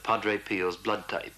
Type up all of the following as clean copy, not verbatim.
Padre Pio's blood type.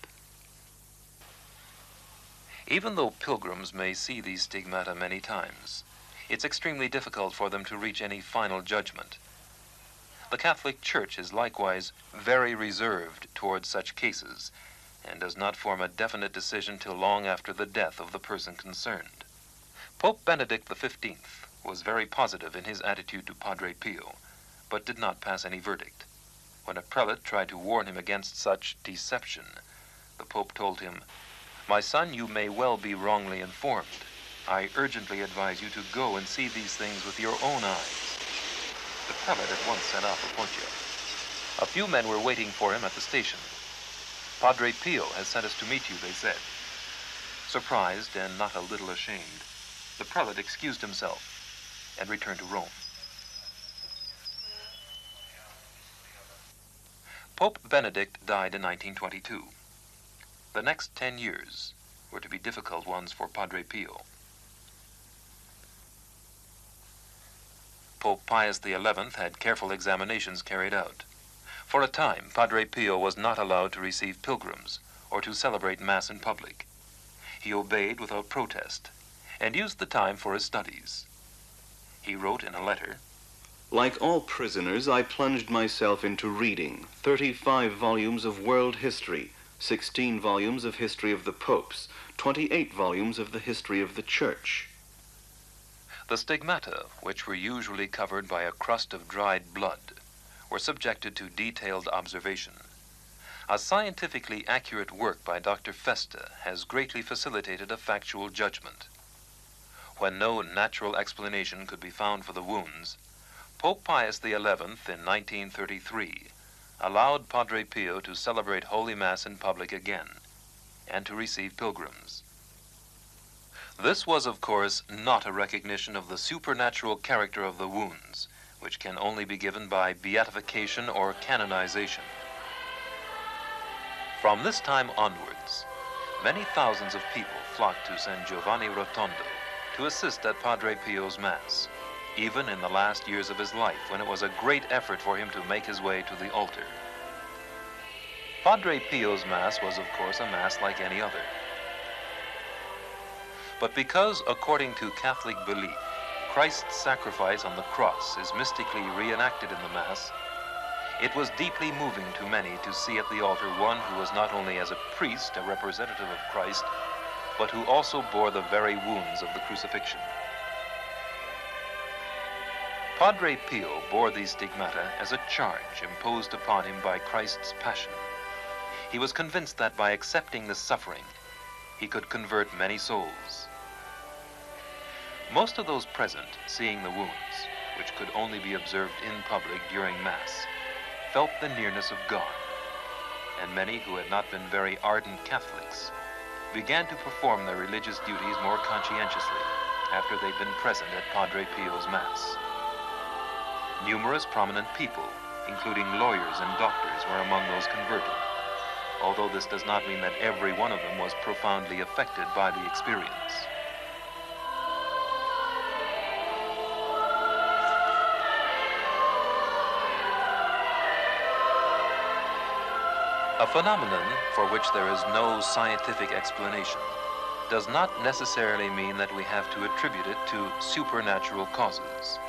Even though pilgrims may see these stigmata many times, it's extremely difficult for them to reach any final judgment. The Catholic Church is likewise very reserved towards such cases and does not form a definite decision till long after the death of the person concerned. Pope Benedict XV was very positive in his attitude to Padre Pio, but did not pass any verdict. When a prelate tried to warn him against such deception, the Pope told him, "My son, you may well be wrongly informed. I urgently advise you to go and see these things with your own eyes." The prelate at once set off for Poggio. A few men were waiting for him at the station. "Padre Pio has sent us to meet you," they said. Surprised and not a little ashamed, the prelate excused himself and returned to Rome. Pope Benedict died in 1922. The next 10 years were to be difficult ones for Padre Pio. Pope Pius XI had careful examinations carried out. For a time, Padre Pio was not allowed to receive pilgrims or to celebrate Mass in public. He obeyed without protest and used the time for his studies. He wrote in a letter, "Like all prisoners, I plunged myself into reading 35 volumes of world history, 16 volumes of history of the popes, 28 volumes of the history of the Church." The stigmata, which were usually covered by a crust of dried blood, were subjected to detailed observation. A scientifically accurate work by Dr. Festa has greatly facilitated a factual judgment. When no natural explanation could be found for the wounds, Pope Pius XI in 1933 allowed Padre Pio to celebrate Holy Mass in public again and to receive pilgrims. This was, of course, not a recognition of the supernatural character of the wounds, which can only be given by beatification or canonization. From this time onwards, many thousands of people flocked to San Giovanni Rotondo to assist at Padre Pio's Mass, even in the last years of his life, when it was a great effort for him to make his way to the altar. Padre Pio's Mass was, of course, a Mass like any other. But because, according to Catholic belief, Christ's sacrifice on the cross is mystically reenacted in the Mass, it was deeply moving to many to see at the altar one who was not only as a priest a representative of Christ, but who also bore the very wounds of the crucifixion. Padre Pio bore these stigmata as a charge imposed upon him by Christ's passion. He was convinced that by accepting this suffering, he could convert many souls. Most of those present, seeing the wounds, which could only be observed in public during Mass, felt the nearness of God, and many who had not been very ardent Catholics began to perform their religious duties more conscientiously after they'd been present at Padre Pio's Mass. Numerous prominent people, including lawyers and doctors, were among those converted, although this does not mean that every one of them was profoundly affected by the experience. A phenomenon for which there is no scientific explanation does not necessarily mean that we have to attribute it to supernatural causes.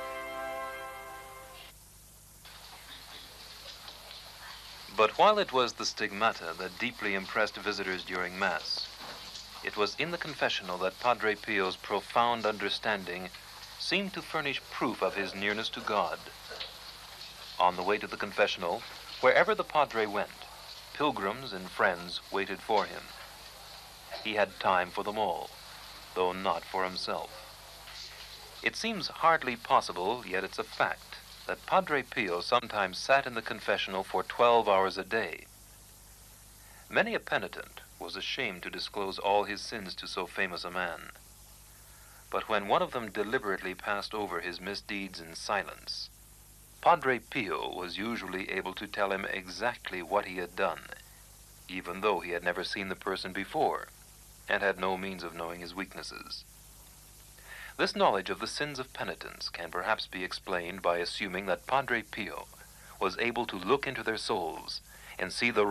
But while it was the stigmata that deeply impressed visitors during Mass, it was in the confessional that Padre Pio's profound understanding seemed to furnish proof of his nearness to God. On the way to the confessional, wherever the Padre went, pilgrims and friends waited for him. He had time for them all, though not for himself. It seems hardly possible, yet it's a fact, that Padre Pio sometimes sat in the confessional for 12 hours a day. Many a penitent was ashamed to disclose all his sins to so famous a man. But when one of them deliberately passed over his misdeeds in silence, Padre Pio was usually able to tell him exactly what he had done, even though he had never seen the person before and had no means of knowing his weaknesses. This knowledge of the sins of penitents can perhaps be explained by assuming that Padre Pio was able to look into their souls and see the